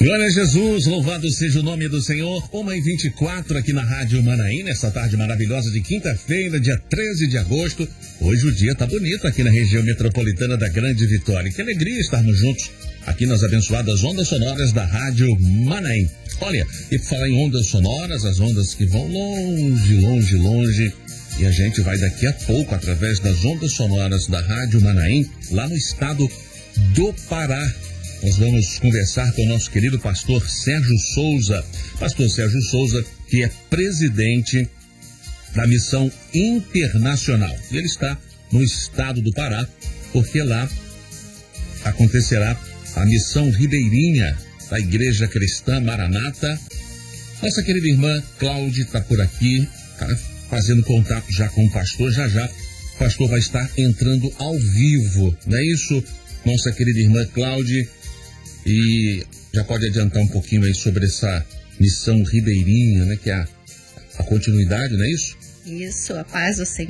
Glória a Jesus, louvado seja o nome do Senhor. 1h24 aqui na Rádio Manaim, nessa tarde maravilhosa de quinta-feira, dia 13 de agosto. Hoje o dia tá bonito aqui na região metropolitana da Grande Vitória. Que alegria estarmos juntos aqui nas abençoadas ondas sonoras da Rádio Manaim. Olha, e por falar em ondas sonoras, as ondas que vão longe, longe, longe. E a gente vai daqui a pouco, através das ondas sonoras da Rádio Manaim, lá no estado do Pará. Nós vamos conversar com o nosso querido pastor Sérgio Souza. Pastor Sérgio Souza, que é presidente da Missão Internacional. E ele está no estado do Pará, porque lá acontecerá a Missão Ribeirinha da Igreja Cristã Maranata. Nossa querida irmã Cláudia está por aqui, fazendo contato já com o pastor. Já o pastor vai estar entrando ao vivo, não é isso? Nossa querida irmã Cláudia, e já pode adiantar um pouquinho aí sobre essa Missão Ribeirinha, né? Que é a continuidade, não é isso? Isso, a paz do Senhor.